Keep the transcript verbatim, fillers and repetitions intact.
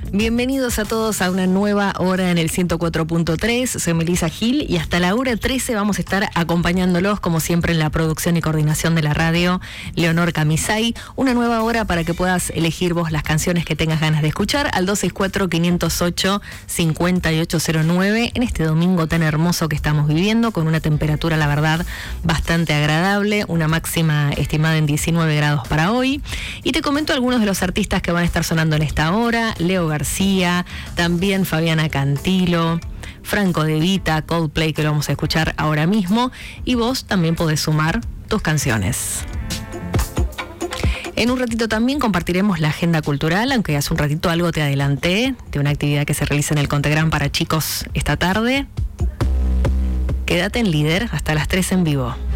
Bienvenidos a todos a una nueva hora en el ciento cuatro punto tres. Soy Melissa Gil y hasta la hora trece vamos a estar acompañándolos, como siempre, en la producción y coordinación de la radio, Leonor Camisay. Una nueva hora para que puedas elegir vos las canciones que tengas ganas de escuchar al dos seis cuatro, cinco cero ocho, cinco ocho cero nueve en este domingo tan hermoso que estamos viviendo, con una temperatura, la verdad, bastante agradable, una máxima estimada en diecinueve grados para hoy. Y te comento algunos de los artistas que van a estar sonando en esta hora: Leo García, también Fabiana Cantilo, Franco De Vita, Coldplay, que lo vamos a escuchar ahora mismo, y vos también podés sumar tus canciones. En un ratito también compartiremos la agenda cultural, aunque hace un ratito algo te adelanté de una actividad que se realiza en el Contegrán para chicos esta tarde. Quédate en Líder hasta las tres en vivo.